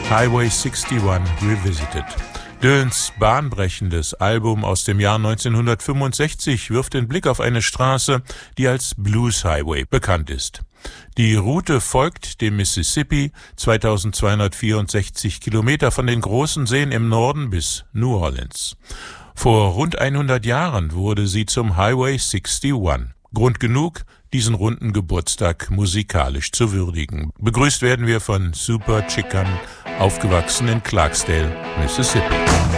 Highway 61 Revisited. Dylans bahnbrechendes Album aus dem Jahr 1965 wirft den Blick auf eine Straße, die als Blues Highway bekannt ist. Die Route folgt dem Mississippi, 2264 Kilometer von den großen Seen im Norden bis New Orleans. Vor rund 100 Jahren wurde sie zum Highway 61. Grund genug, diesen runden Geburtstag musikalisch zu würdigen. Begrüßt werden wir von Super Chicken, aufgewachsen in Clarksdale, Mississippi.